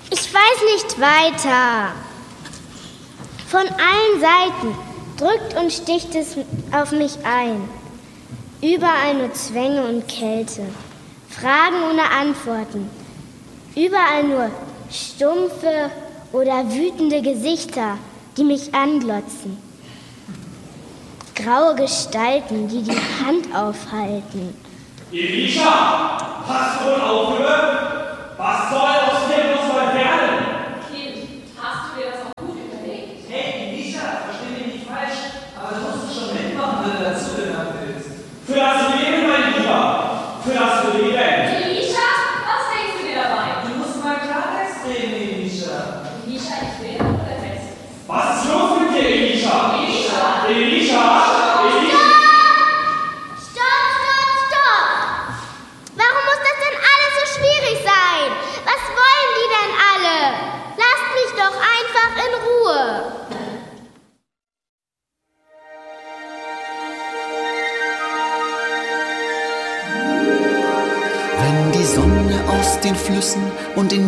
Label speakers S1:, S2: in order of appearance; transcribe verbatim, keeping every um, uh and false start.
S1: Ich weiß nicht weiter. Von allen Seiten drückt und sticht es auf mich ein. Überall nur Zwänge und Kälte. Fragen ohne Antworten. Überall nur stumpfe oder wütende Gesichter, die mich anglotzen. Graue Gestalten, die die Hand aufhalten.
S2: Elisha, hast du wohl aufgehört? Was soll aus dir bloß mal werden?
S3: Kind, hast du dir das auch gut überlegt?
S4: Hey, Elisha, versteh mich nicht falsch, aber du musst schon mitmachen, wenn du dazugelernt willst.
S2: Für das Leben, mein Lieber. Für das Leben.
S3: Elisha, was denkst du dir dabei?
S4: Du musst mal Klartext reden, Elisha.
S3: Elisha, ich will oder fest?
S2: Was ist los mit dir, Elisha?
S3: Elisha!
S2: Elisha!
S1: Stopp, stopp, stopp! Warum muss das denn alles so schwierig sein? Was wollen die denn alle? Lasst mich doch einfach in Ruhe.
S5: Wenn die Sonne aus den Flüssen und den